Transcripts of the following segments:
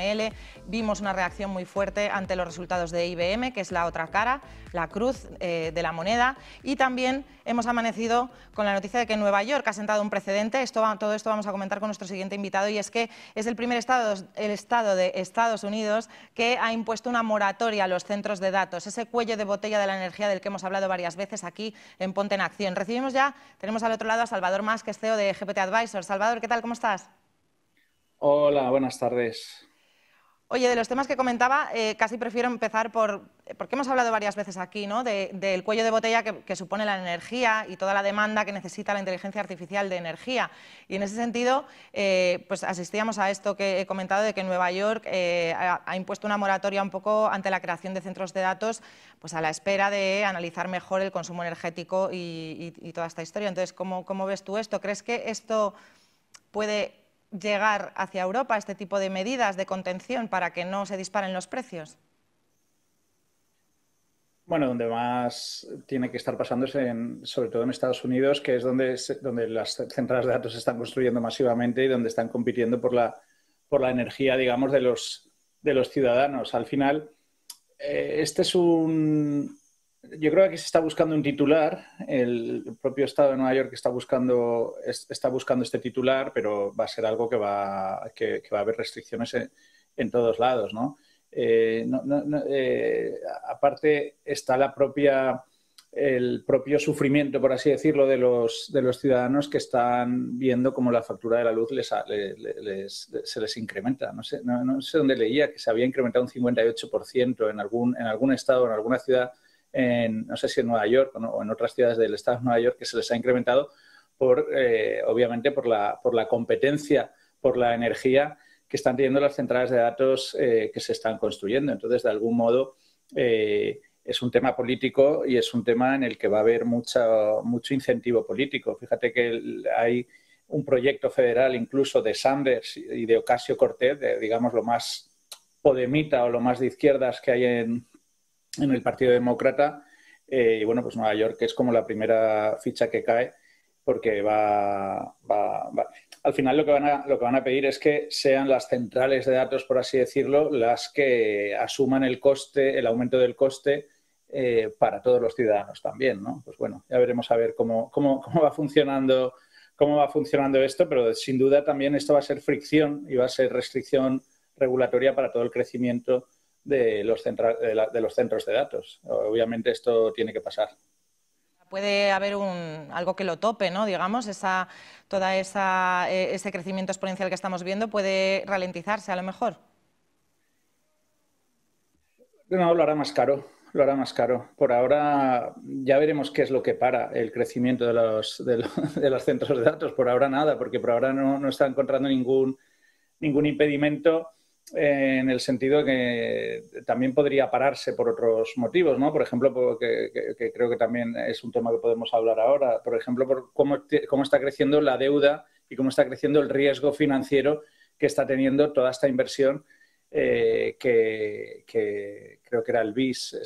ASML, vimos una reacción muy fuerte ante los resultados de IBM, que es la otra cara, la cruz de la moneda, y también hemos amanecido con la noticia de que Nueva York ha sentado un precedente. Todo esto vamos a comentar con nuestro siguiente invitado, y es que es el primer estado de Estados Unidos que ha impuesto una moratoria a los centros de datos, ese cuello de botella de la energía del que hemos hablado varias veces aquí en Ponte en Acción. Tenemos al otro lado a Salvador Mas, que es CEO de GPT Advisors. Salvador, ¿qué tal? ¿Cómo estás? Hola, buenas tardes. Oye, de los temas que comentaba, casi prefiero empezar porque hemos hablado varias veces aquí, ¿no?, del cuello de botella que supone la energía y toda la demanda que necesita la inteligencia artificial de energía. Y en ese sentido, pues asistíamos a esto que he comentado, de que Nueva York ha impuesto una moratoria un poco ante la creación de centros de datos, pues a la espera de analizar mejor el consumo energético y toda esta historia. Entonces, ¿cómo ves tú esto? ¿Crees que esto puede llegar hacia Europa, este tipo de medidas de contención para que no se disparen los precios? Bueno, donde más tiene que estar pasándose, sobre todo en Estados Unidos, que es donde las centrales de datos se están construyendo masivamente y donde están compitiendo por la energía, digamos, de los ciudadanos. Al final, este es yo creo que aquí se está buscando un titular. El propio Estado de Nueva York está buscando este titular, pero va a ser algo que va a haber restricciones en todos lados, ¿no? Aparte está el propio sufrimiento, por así decirlo, de los ciudadanos que están viendo cómo la factura de la luz se les incrementa. No sé dónde leía que se había incrementado un 58% en algún estado, en alguna ciudad, no sé si en Nueva York o en otras ciudades del estado de Nueva York, que se les ha incrementado obviamente por la competencia, por la energía que están teniendo las centrales de datos que se están construyendo. Entonces, de algún modo, es un tema político y es un tema en el que va a haber mucho incentivo político. Fíjate que hay un proyecto federal incluso de Sanders y de Ocasio-Cortez, digamos lo más podemita o lo más de izquierdas que hay en el Partido Demócrata. Y bueno, pues Nueva York es como la primera ficha que cae, porque al final lo que van a pedir es que sean las centrales de datos, por así decirlo, las que asuman el aumento del coste para todos los ciudadanos también, ¿no? Pues bueno, ya veremos a ver cómo va funcionando esto, pero sin duda también esto va a ser fricción y va a ser restricción regulatoria para todo el crecimiento de los centros de datos. Obviamente esto tiene que pasar. Puede haber algo que lo tope, ¿no? Digamos, ese crecimiento exponencial que estamos viendo puede ralentizarse a lo mejor. No, lo hará más caro. Lo hará más caro. Por ahora ya veremos qué es lo que para el crecimiento de los centros de datos. Por ahora nada, porque por ahora no está encontrando ningún impedimento, en el sentido que también podría pararse por otros motivos, ¿no? Por ejemplo, que creo que también es un tema que podemos hablar ahora, por ejemplo, por cómo está creciendo la deuda y cómo está creciendo el riesgo financiero que está teniendo toda esta inversión, que creo que era el BIS.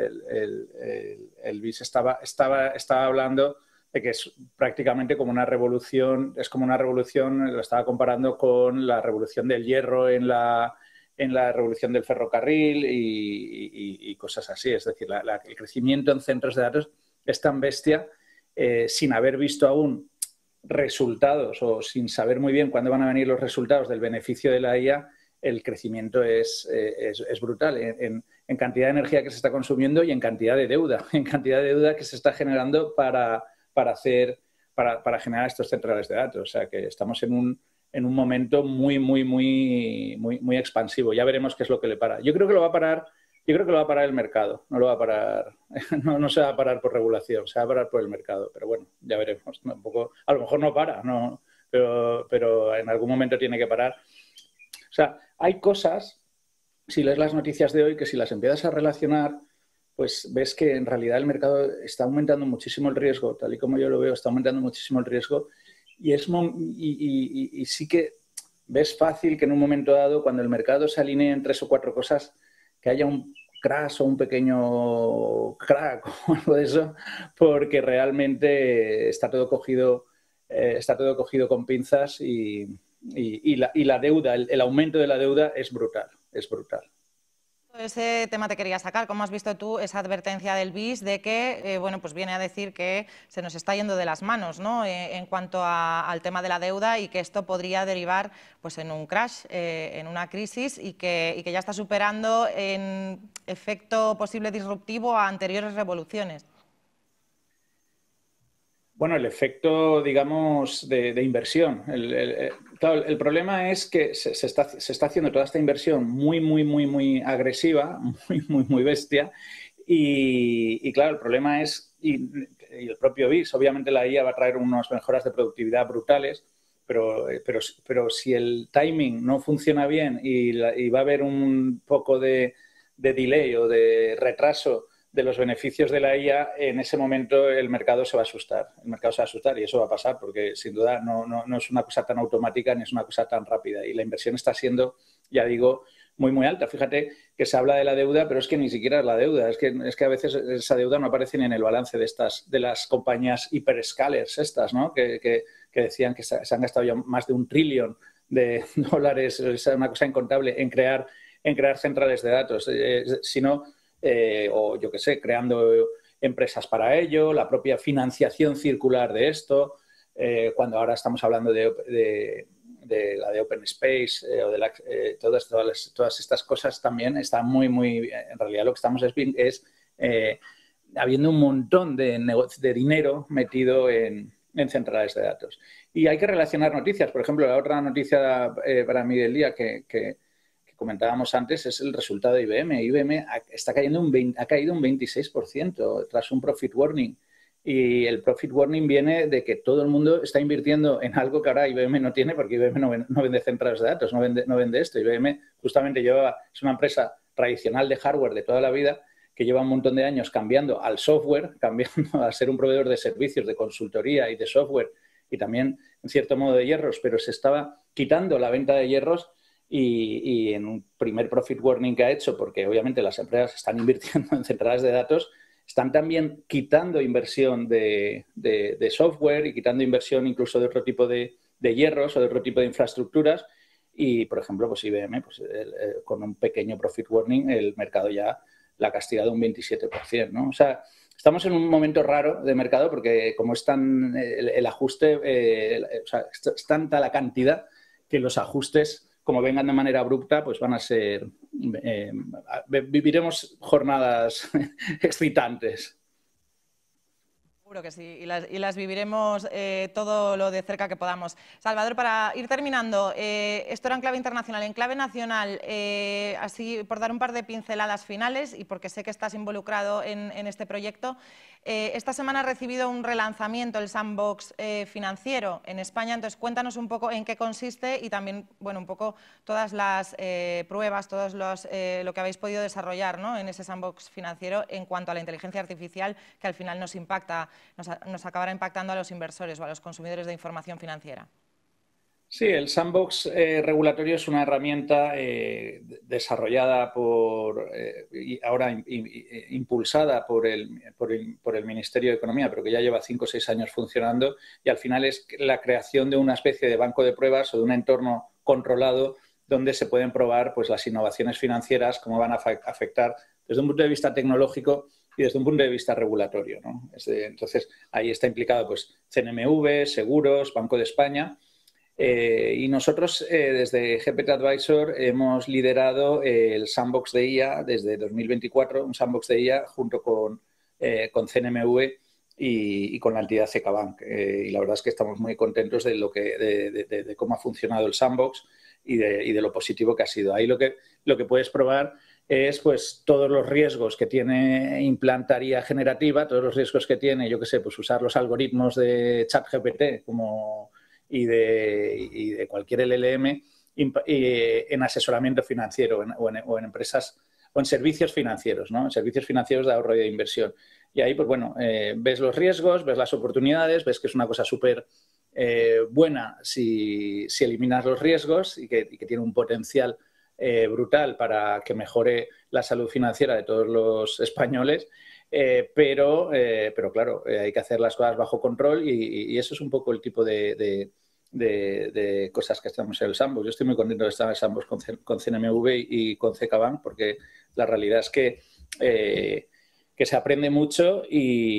El BIS estaba hablando de que es prácticamente como una revolución, lo estaba comparando con la revolución del hierro en la revolución del ferrocarril y cosas así. Es decir, el crecimiento en centros de datos es tan bestia, sin haber visto aún resultados o sin saber muy bien cuándo van a venir los resultados del beneficio de la IA. El crecimiento es brutal en cantidad de energía que se está consumiendo y en cantidad de deuda que se está generando para generar estos centrales de datos. O sea que estamos en un momento muy expansivo. Ya veremos qué es lo que le para. Yo creo que lo va a parar el mercado. No lo va a parar, no se va a parar por regulación, se va a parar por el mercado. Pero bueno, ya veremos. A lo mejor no para, no, pero en algún momento tiene que parar. O sea, hay cosas, si lees las noticias de hoy, que si las empiezas a relacionar, pues ves que en realidad el mercado está aumentando muchísimo el riesgo, tal y como yo lo veo, está aumentando muchísimo el riesgo, y sí que ves fácil que en un momento dado, cuando el mercado se alinee en 3 o 4 cosas, que haya un crash o un pequeño crack o algo de eso, porque realmente está todo cogido con pinzas y y la deuda, el aumento de la deuda es brutal, es brutal. Ese tema te quería sacar. ¿Cómo has visto tú esa advertencia del BIS de que bueno, pues viene a decir que se nos está yendo de las manos, ¿no? En cuanto al tema de la deuda y que esto podría derivar pues, en un crash, en una crisis y que ya está superando en efecto posible disruptivo a anteriores revoluciones? Bueno, el efecto, digamos, de inversión. Claro, el problema es que se está haciendo toda esta inversión muy agresiva, muy bestia. Y claro, el problema es, y el propio BIS, obviamente la IA va a traer unas mejoras de productividad brutales, pero si el timing no funciona bien y va a haber un poco de delay o de retraso de los beneficios de la IA, en ese momento el mercado se va a asustar. El mercado se va a asustar y eso va a pasar porque sin duda no es una cosa tan automática ni es una cosa tan rápida. Y la inversión está siendo, ya digo, muy alta. Fíjate que se habla de la deuda, pero es que ni siquiera es la deuda. Es que a veces esa deuda no aparece ni en el balance de las compañías hiperscalers estas, ¿no? Que decían que se han gastado ya más de $1 trillón de dólares, es una cosa incontable, en crear centrales de datos. Sino o yo qué sé, creando empresas para ello, la propia financiación circular de esto, cuando ahora estamos hablando de la de Open Space o de todas estas cosas también están en realidad lo que estamos es habiendo un montón de dinero metido en centrales de datos. Y hay que relacionar noticias. Por ejemplo, la otra noticia para mí del día que comentábamos antes es el resultado de IBM. IBM ha caído un 26% tras un profit warning. Y el profit warning viene de que todo el mundo está invirtiendo en algo que ahora IBM no tiene, porque IBM no vende centrales de datos, no vende esto. IBM justamente es una empresa tradicional de hardware de toda la vida que lleva un montón de años cambiando al software, cambiando a ser un proveedor de servicios, de consultoría y de software y también, en cierto modo, de hierros, pero se estaba quitando la venta de hierros. Y en un primer profit warning que ha hecho, porque obviamente las empresas están invirtiendo en centrales de datos, están también quitando inversión de software y quitando inversión incluso de otro tipo de hierros o de otro tipo de infraestructuras. Y, por ejemplo, pues IBM, pues, con un pequeño profit warning, el mercado ya la ha castigado un 27%, ¿no? O sea, estamos en un momento raro de mercado porque como es tan el ajuste, o sea, es tanta la cantidad que los ajustes, como vengan de manera abrupta, pues van a ser... viviremos jornadas excitantes. Seguro que sí, y las viviremos todo lo de cerca que podamos. Salvador, para ir terminando, esto era en clave internacional. En clave nacional, así por dar un par de pinceladas finales y porque sé que estás involucrado en este proyecto, esta semana ha recibido un relanzamiento, el Sandbox financiero en España. Entonces, cuéntanos un poco en qué consiste y también, bueno, un poco todas las pruebas, lo que habéis podido desarrollar, ¿no?, en ese Sandbox financiero en cuanto a la inteligencia artificial, que al final nos acabará impactando a los inversores o a los consumidores de información financiera. Sí, el sandbox regulatorio es una herramienta desarrollada y ahora impulsada por el Ministerio de Economía, pero que ya lleva 5 o 6 años funcionando, y al final es la creación de una especie de banco de pruebas o de un entorno controlado donde se pueden probar pues, las innovaciones financieras, cómo van a afectar desde un punto de vista tecnológico y desde un punto de vista regulatorio, ¿no? Entonces, ahí está implicado pues, CNMV, Seguros, Banco de España. Y nosotros, desde GPT Advisor, hemos liderado el Sandbox de IA desde 2024, un Sandbox de IA junto con CNMV y con la entidad CaixaBank. Y la verdad es que estamos muy contentos de cómo ha funcionado el Sandbox y de lo positivo que ha sido. Ahí lo que puedes probar es pues todos los riesgos que tiene implantar IA generativa, todos los riesgos que tiene, yo qué sé, pues usar los algoritmos de ChatGPT y de cualquier LLM en asesoramiento financiero o en empresas o en servicios financieros, ¿no? En servicios financieros de ahorro y de inversión. Y ahí, pues bueno, ves los riesgos, ves las oportunidades, ves que es una cosa súper buena si eliminas los riesgos y que tiene un potencial brutal para que mejore la salud financiera de todos los españoles. Pero claro, hay que hacer las cosas bajo control y eso es un poco el tipo de de cosas que estamos en el Sandbox. Yo estoy muy contento de estar en el Sandbox con CNMV y con CKBank, porque la realidad es que se aprende mucho y